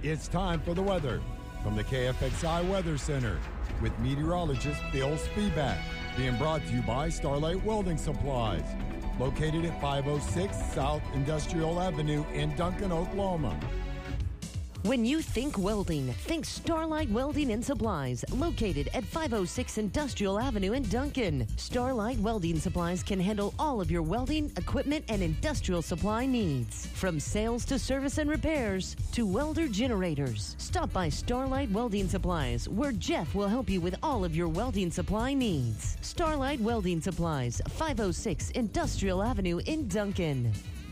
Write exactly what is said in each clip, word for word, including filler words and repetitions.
It's time for the weather from the K F X I Weather Center with meteorologist Phil Spivak, being brought to you by Starlight Welding Supplies, located at five oh six South Industrial Avenue in Duncan, Oklahoma. When you think welding, think Starlight Welding and Supplies, located at five oh six Industrial Avenue in Duncan. Starlight Welding Supplies can handle all of your welding, equipment, and industrial supply needs. From sales to service and repairs to welder generators. Stop by Starlight Welding Supplies, where Jeff will help you with all of your welding supply needs. Starlight Welding Supplies, five oh six Industrial Avenue in Duncan.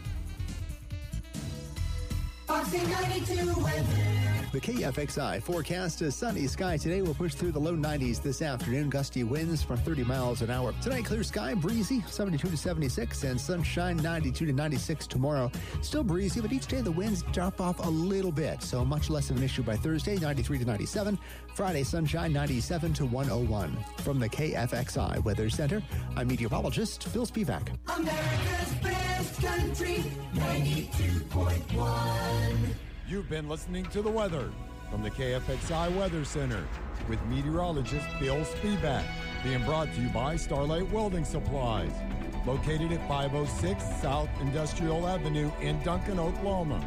The K F X I forecast a sunny sky today will push through the low nineties this afternoon. Gusty winds from thirty miles an hour. Tonight, clear sky, breezy, seventy-two to seventy-six, and sunshine, ninety-two to ninety-six tomorrow. Still breezy, but each day the winds drop off a little bit, so much less of an issue by Thursday, ninety-three to ninety-seven. Friday, sunshine, ninety-seven to one oh one. From the K F X I Weather Center, I'm meteorologist Phil Spivak. America's best country, ninety-two point one. You've been listening to the weather from the K F X I Weather Center with meteorologist Phil Spivak, being brought to you by Starlight Welding Supplies, located at five oh six South Industrial Avenue in Duncan, Oklahoma.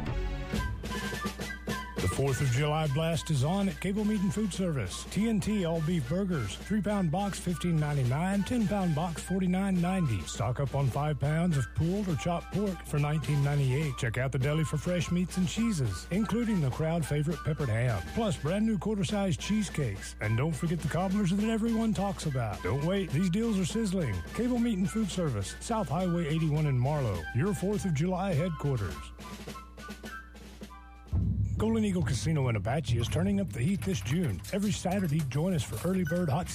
The fourth of July blast is on at Cable Meat and Food Service. T N T all-beef burgers, three pound box fifteen ninety-nine, ten pound box forty-nine ninety. Stock up on five pounds of pulled or chopped pork for nineteen ninety-eight. Check out the deli for fresh meats and cheeses, including the crowd favorite peppered ham, plus brand new quarter-sized cheesecakes. And don't forget the cobblers that everyone talks about. Don't wait, these deals are sizzling. Cable Meat and Food Service, South Highway eighty-one in Marlow, your fourth of July headquarters. Golden Eagle Casino in Apache is turning up the heat this June. Every Saturday, join us for early bird hot